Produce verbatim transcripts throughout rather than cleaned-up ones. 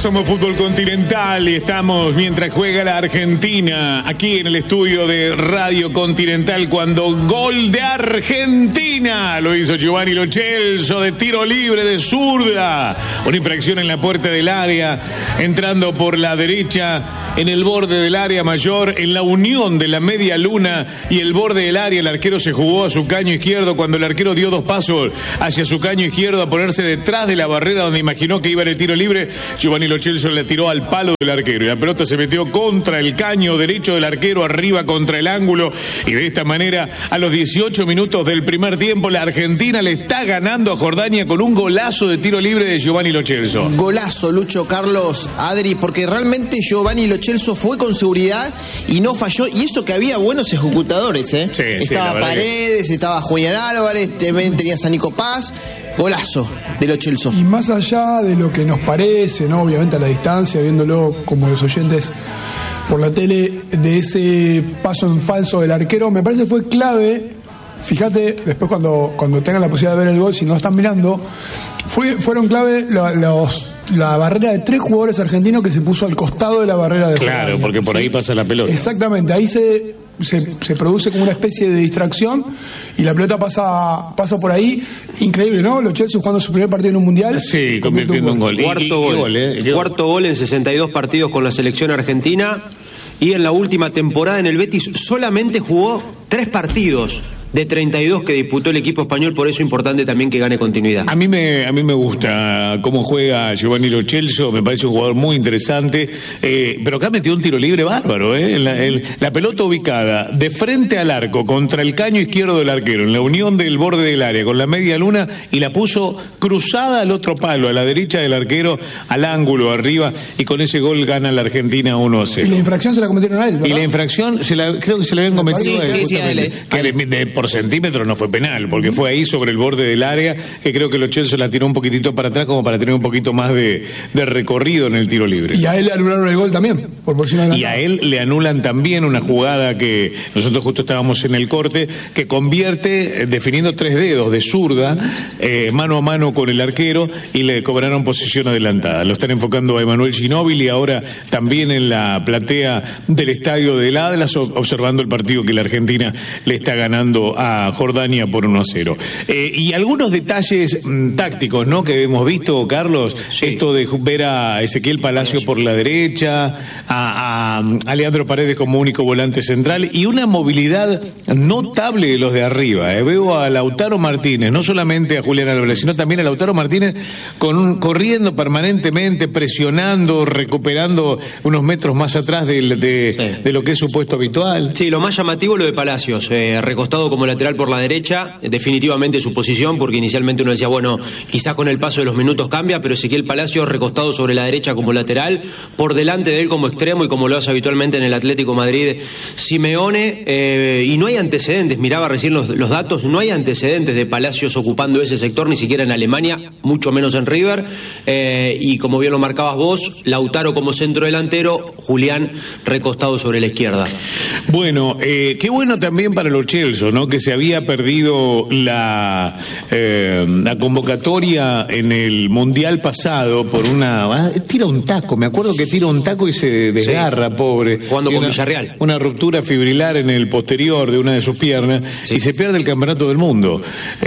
somos Fútbol Continental y estamos mientras juega la Argentina aquí en el estudio de Radio Continental cuando gol de Argentina lo hizo Giovanni Lo Celso de tiro libre de zurda, una infracción en la puerta del área, entrando por la derecha en el borde del área mayor, en la unión de la media luna y el borde del área. El arquero se jugó a su caño izquierdo cuando el arquero dio dos pasos hacia su caño izquierdo a ponerse detrás de la barrera donde imaginó que iba en el tiro libre. Giovanni Lo Celso le tiró al palo del arquero y la pelota se metió contra el caño derecho del arquero, arriba contra el ángulo, y de esta manera a los dieciocho minutos del primer tiempo la Argentina le está ganando a Jordania con un golazo de tiro libre de Giovanni Lo Celso. Golazo, Lucho, Carlos, Adri, porque realmente Giovanni Lo Celso fue con seguridad y no falló, y eso que había buenos ejecutadores, ¿eh? Sí, estaba sí, Paredes, que... estaba Julián Álvarez, también tenías a Nico Paz. Golazo de Lo Celso. Y más allá de lo que nos parece, ¿no? Obviamente a la distancia, viéndolo como los oyentes por la tele, de ese paso en falso del arquero, me parece fue clave. Fíjate, después cuando, cuando tengan la posibilidad de ver el gol, si no están mirando, fue, fueron clave la, los, la barrera de tres jugadores argentinos que se puso al costado de la barrera de Claro, Jordania, porque por ¿sí? ahí pasa la pelota. Exactamente, ahí se, se, se produce como una especie de distracción y la pelota pasa, pasa por ahí. Increíble, ¿no? Lo Celso jugando su primer partido en un mundial. Sí, convirtiendo un gol. Cuarto y, y, gol, gol eh. Cuarto gol en sesenta y dos partidos con la selección argentina. Y en la última temporada en el Betis solamente jugó tres partidos de treinta y dos que disputó el equipo español, por eso es importante también que gane continuidad. A mí me a mí me gusta cómo juega Giovanni Lo Celso, me parece un jugador muy interesante, eh, pero acá metió un tiro libre bárbaro, eh, la, el, la pelota ubicada de frente al arco contra el caño izquierdo del arquero, en la unión del borde del área con la media luna, y la puso cruzada al otro palo, a la derecha del arquero, al ángulo arriba, y con ese gol gana la Argentina uno a cero. Y la infracción se la cometieron a él, ¿verdad? Y la infracción se la, creo que se la habían cometido sí, a él, sí, sí, a él, que de, de, por centímetros no fue penal, porque fue ahí sobre el borde del área, que creo que Lo Celso la tiró un poquitito para atrás como para tener un poquito más de, de recorrido en el tiro libre. Y a él le anularon el gol también, por posición de Y a él le anulan también una jugada que nosotros justo estábamos en el corte, que convierte, eh, definiendo tres dedos de zurda, eh, mano a mano con el arquero, y le cobraron posición adelantada. Lo están enfocando a Emanuel Ginóbili y ahora también en la platea del estadio del Atlas, observando el partido que la Argentina le está ganando a Jordania por uno a cero. Eh, y algunos detalles mm, tácticos, ¿no?, que hemos visto, Carlos, sí. Esto de ver a Ezequiel Palacio por la derecha, a, a, a Leandro Paredes como único volante central, y una movilidad notable de los de arriba. Eh. Veo a Lautaro Martínez, no solamente a Julián Álvarez, sino también a Lautaro Martínez con un, corriendo permanentemente, presionando, recuperando unos metros más atrás de, de, sí. de lo que es su puesto habitual. Sí, lo más llamativo lo de Palacios, eh, recostado como lateral por la derecha, definitivamente su posición, porque inicialmente uno decía, bueno, quizás con el paso de los minutos cambia, pero Ezequiel Palacios recostado sobre la derecha como lateral, por delante de él como extremo, y como lo hace habitualmente en el Atlético Madrid Simeone, eh, y no hay antecedentes, miraba recién los, los datos, no hay antecedentes de Palacios ocupando ese sector, ni siquiera en Alemania, mucho menos en River, eh, y como bien lo marcabas vos, Lautaro como centro delantero, Julián recostado sobre la izquierda. Bueno, eh, qué bueno también para Lo Celso, ¿no?, que se había perdido la, eh, la convocatoria en el Mundial pasado por una... Ah, tira un taco, me acuerdo que tira un taco y se desgarra, sí. Pobre. Jugando con una, Villarreal. Una ruptura fibrilar en el posterior de una de sus piernas, sí. Y se pierde el campeonato del mundo.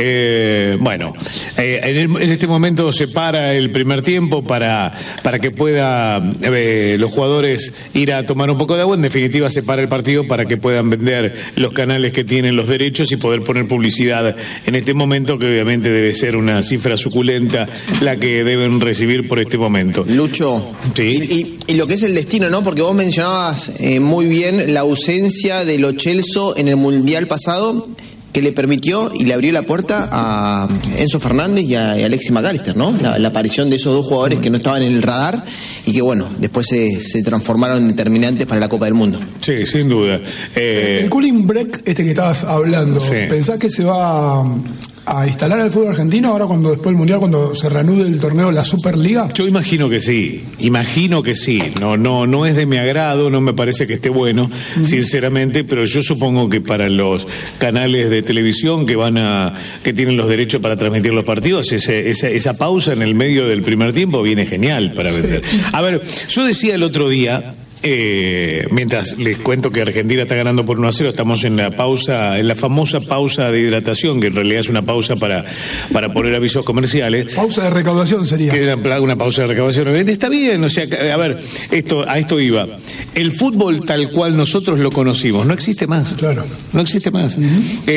Eh, bueno, eh, en, el, en este momento se para el primer tiempo para, para que pueda eh, los jugadores ir a tomar un poco de agua. En definitiva, se para el partido para que puedan vender los canales que tienen los derechos y poder poner publicidad en este momento, que obviamente debe ser una cifra suculenta la que deben recibir por este momento. Lucho, sí. y, y, y lo que es el destino, ¿no? Porque vos mencionabas eh, muy bien la ausencia de Lo Celso en el Mundial pasado, que le permitió y le abrió la puerta a Enzo Fernández y a, y a Alexis McAllister, ¿no? La, la aparición de esos dos jugadores que no estaban en el radar y que, bueno, después se, se transformaron en determinantes para la Copa del Mundo. Sí, sin duda. Eh... El cooling break este que estabas hablando, sí. ¿Pensás que se va a instalar el fútbol argentino ahora cuando después del Mundial, cuando se reanude el torneo, la Superliga? Yo imagino que sí, imagino que sí. No, no, no es de mi agrado, no me parece que esté bueno, uh-huh. sinceramente, pero yo supongo que para los canales de televisión que van a, que tienen los derechos para transmitir los partidos, ese, esa, esa pausa en el medio del primer tiempo viene genial para vender. Sí. A ver, yo decía el otro día. Eh, mientras les cuento que Argentina está ganando por uno a cero, estamos en la pausa, en la famosa pausa de hidratación, que en realidad es una pausa para, para poner avisos comerciales. Pausa de recaudación sería. Que era una pausa de recaudación. Está bien, o sea, a ver, esto, a esto iba. El fútbol tal cual nosotros lo conocimos no existe más. Claro. No existe más. Uh-huh.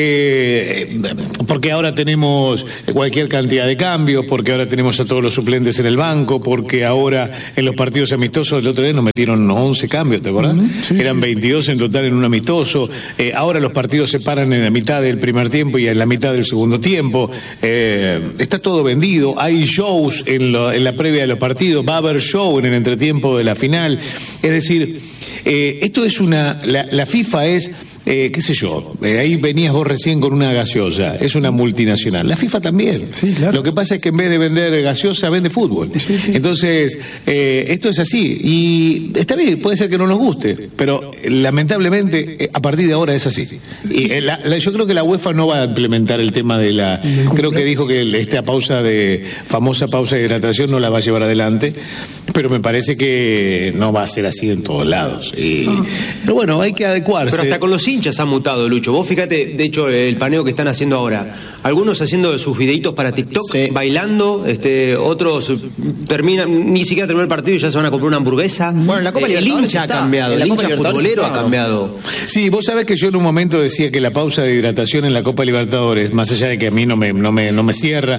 Eh, porque ahora tenemos cualquier cantidad de cambios, porque ahora tenemos a todos los suplentes en el banco, porque ahora en los partidos amistosos el otro día nos metieron once cambios, ¿te acordás? Uh-huh, sí, Eran veintidós en total en un amistoso. Eh, ahora los partidos se paran en la mitad del primer tiempo y en la mitad del segundo tiempo. Eh, está todo vendido. Hay shows en, lo, en la previa de los partidos. Va a haber show en el entretiempo de la final. Es decir, eh, esto es una... La, la FIFA es... Eh, qué sé yo, eh, ahí venías vos recién con una gaseosa, es una multinacional. La FIFA también. Sí, claro. Lo que pasa es que en vez de vender gaseosa, vende fútbol. Sí, sí. Entonces, eh, esto es así. Y está bien, puede ser que no nos guste, pero eh, lamentablemente, eh, a partir de ahora es así. Y eh, la, la, yo creo que la UEFA no va a implementar el tema de la... Creo que dijo que esta pausa de... famosa pausa de hidratación no la va a llevar adelante, pero me parece que no va a ser así en todos lados. Y, ah. Pero bueno, hay que adecuarse. Pero hasta con los hinchas ha mutado, Lucho. Vos fíjate, de hecho, el paneo que están haciendo ahora. Algunos haciendo sus videitos para TikTok, sí. bailando, este, otros terminan, ni siquiera terminó el partido y ya se van a comprar una hamburguesa. Bueno, la Copa eh, el hincha está. ha cambiado, el hincha futbolero ha cambiado. Sí, vos sabés que yo en un momento decía que la pausa de hidratación en la Copa Libertadores, más allá de que a mí no me, no me, no me cierra,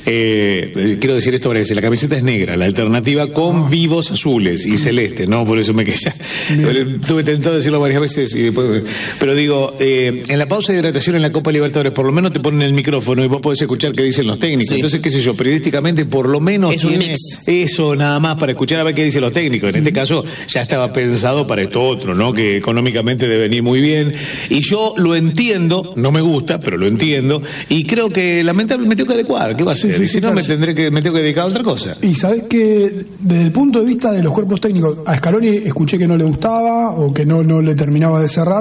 eh, quiero decir esto, la camiseta es negra, la alternativa con vivos azules y celeste, ¿no? Por eso me quedé. Estuve tentado de decirlo varias veces y después. Pero digo, eh, en la pausa de hidratación en la Copa Libertadores, por lo menos te ponen el micrófono y vos podés escuchar qué dicen los técnicos. Sí. Entonces, qué sé yo, periodísticamente por lo menos es tiene un mix. Eso nada más para escuchar a ver qué dicen los técnicos. En este caso ya estaba pensado para esto otro, ¿no? Que económicamente debe venir muy bien. Y yo lo entiendo, no me gusta, pero lo entiendo. Y creo que lamentablemente me tengo que adecuar. ¿Qué va a hacer? Sí, sí, y si sí, no, me tendré que, me tengo que dedicar a otra cosa. Y sabés que desde el punto de vista de los cuerpos técnicos, a Scaloni escuché que no le gustaba o que no, no le terminaba de cerrar.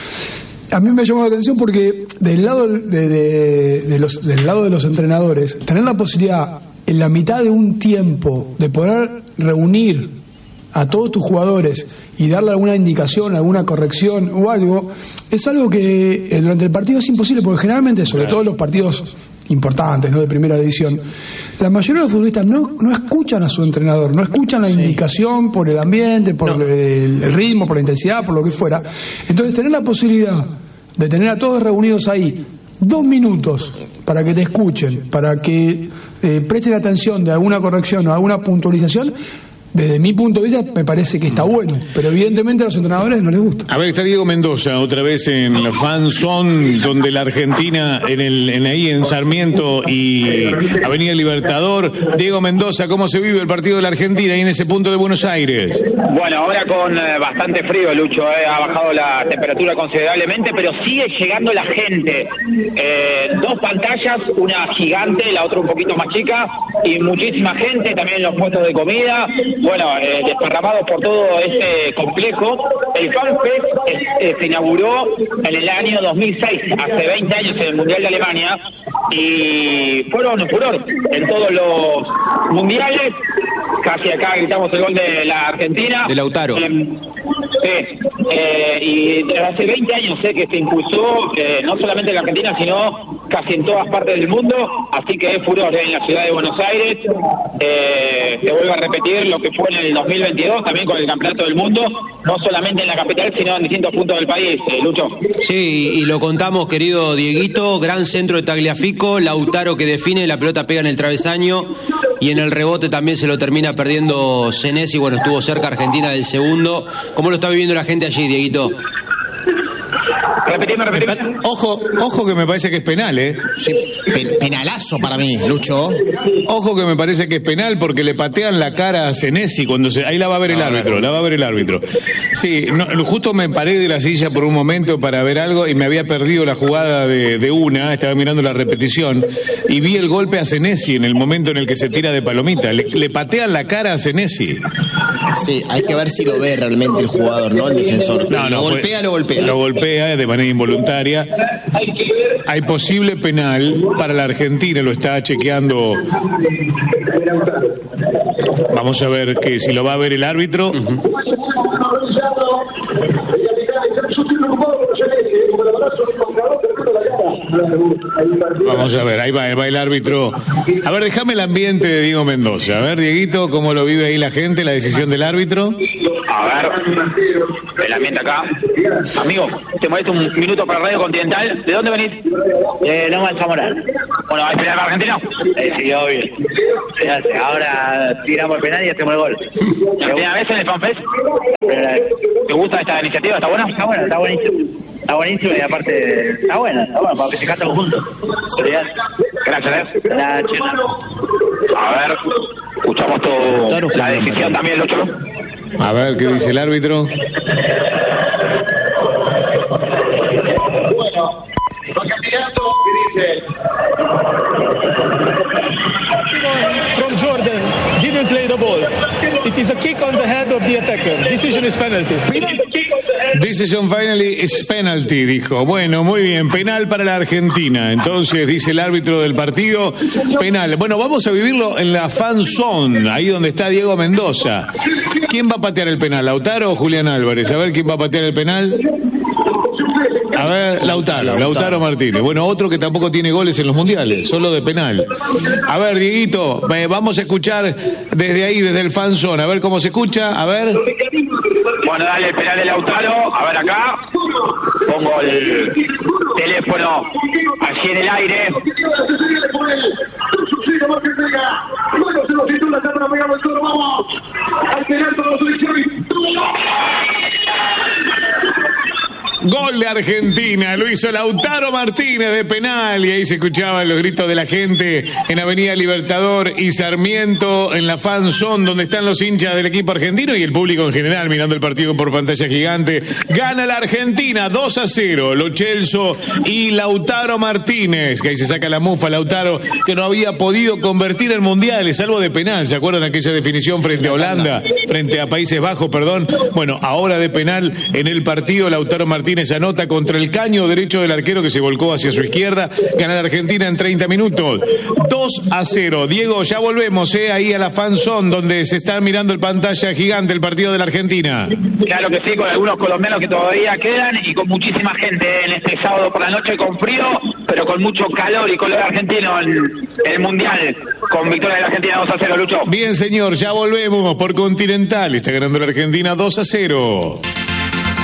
A mí me llamó la atención porque del lado de, de, de los, del lado de los entrenadores, tener la posibilidad en la mitad de un tiempo de poder reunir a todos tus jugadores y darle alguna indicación, alguna corrección o algo, es algo que eh, durante el partido es imposible, porque generalmente, sobre claro. todo los partidos importantes, ¿no?, de primera división, la mayoría de los futbolistas no, no escuchan a su entrenador, no escuchan la sí. indicación por el ambiente, por no. el, el ritmo, por la intensidad, por lo que fuera. Entonces, tener la posibilidad de tener a todos reunidos ahí dos minutos para que te escuchen, para que eh, presten atención de alguna corrección o alguna puntualización, desde mi punto de vista me parece que está bueno, pero evidentemente a los entrenadores no les gusta. A ver, está Diego Mendoza otra vez en la Fan Zone, donde la Argentina en el en ahí en Sarmiento y Avenida Libertador. Diego Mendoza, ¿cómo se vive el partido de la Argentina ahí en ese punto de Buenos Aires? Bueno, ahora con eh, bastante frío, Lucho, eh, ha bajado la temperatura considerablemente, pero sigue llegando la gente. Eh, dos pantallas, una gigante, la otra un poquito más chica, y muchísima gente, también en los puestos de comida. Bueno, eh, desparramados por todo este complejo. El FanFest eh, se inauguró en el año dos mil seis, hace veinte años, en el Mundial de Alemania, y fueron furor en todos los mundiales. Casi acá gritamos el gol de la Argentina. De Lautaro. Eh, sí, eh, y hace veinte años sé que se impulsó, eh, no solamente en la Argentina, sino casi en todas partes del mundo, así que es furor eh, en la ciudad de Buenos Aires. Eh, se vuelve a repetir lo que fue en el dos mil veintidós, también con el Campeonato del Mundo, no solamente en la capital, sino en distintos puntos del país, eh, Lucho. Sí, y lo contamos, querido Dieguito, gran centro de Tagliafico, Lautaro que define, la pelota pega en el travesaño, y en el rebote también se lo termina perdiendo Senesi, bueno, estuvo cerca Argentina del segundo. ¿Cómo lo está viviendo la gente allí, Dieguito? Repetime, repetime. Ojo, ojo que me parece que es penal, ¿eh? Sí, pen- penalazo para mí, Lucho. Ojo que me parece que es penal porque le patean la cara a Senesi cuando se... Ahí la va a ver el árbitro, la va a ver el árbitro. Sí, no, justo me paré de la silla por un momento para ver algo y me había perdido la jugada de, de una, estaba mirando la repetición y vi el golpe a Senesi en el momento en el que se tira de palomita. Le, le patean la cara a Senesi. Sí, hay que ver si lo ve realmente el jugador, ¿no? El defensor. No, no, lo fue- golpea, lo golpea. Lo golpea de manera involuntaria. Hay posible penal para la Argentina, lo está chequeando. Vamos a ver que si lo va a ver el árbitro. Vamos a ver, ahí va, ahí va el árbitro. A ver, déjame el ambiente de Diego Mendoza. A ver, Dieguito, ¿cómo lo vive ahí la gente, la decisión del árbitro? A ver, el ambiente acá. Amigo, te molesto un minuto para Radio Continental. ¿De dónde venís? Eh, no mal Zamorano. Bueno, ¿hay penal para Argentina? Eh, sí, obvio. Se hace. Ahora tiramos el penal y hacemos el gol. ¿La primera vez en el FanFest? Eh, ¿Te gusta esta iniciativa? ¿Está buena? Está bueno, está buenísimo. Está buenísimo y aparte está bueno, está bueno, para que se canten juntos. Gracias, ¿eh? Gracias. A ver, escuchamos todo. Claro, La Julián, decisión Matías. también, Lucho. A ver qué dice el árbitro. From Jordan didn't play the ball. It is a kick on the head of the attacker. Decision is penalty. Decision finally is penalty, dijo. Bueno, muy bien, penal para la Argentina. Entonces, dice el árbitro del partido, penal. Bueno, vamos a vivirlo en la fan zone, ahí donde está Diego Mendoza. ¿Quién va a patear el penal, Lautaro o Julián Álvarez? A ver quién va a patear el penal. A ver, Lautaro, Lautaro, Lautaro Martínez. Bueno, otro que tampoco tiene goles en los mundiales, solo de penal. A ver, Dieguito, eh, vamos a escuchar desde ahí, desde el fan zone, a ver cómo se escucha, a ver. Bueno, dale el penal de Lautaro. A ver acá. Pongo el teléfono allí en el aire. Gol de Argentina, lo hizo Lautaro Martínez de penal y ahí se escuchaban los gritos de la gente en Avenida Libertador y Sarmiento, en la fan zone donde están los hinchas del equipo argentino y el público en general mirando el partido por pantalla gigante. Gana la Argentina dos a cero, Lo Celso y Lautaro Martínez, que ahí se saca la mufa Lautaro, que no había podido convertir en mundiales, salvo de penal. ¿Se acuerdan aquella definición frente a Holanda, frente a Países Bajos, perdón? Bueno, ahora de penal en el partido, Lautaro Martínez anota contra el caño derecho del arquero que se volcó hacia su izquierda. Gana la Argentina en treinta minutos. dos a cero. Diego, ya volvemos, ¿eh? Ahí a la fan zone donde se está mirando el pantalla gigante el partido de la Argentina. Claro que sí, con algunos colombianos que todavía quedan y con muchísima gente en este sábado por la noche con frío, pero con mucho calor y color argentino en el Mundial. Con victoria de la Argentina dos a cero, Lucho. Bien, señor, ya volvemos por Continental. Está ganando la Argentina dos a cero.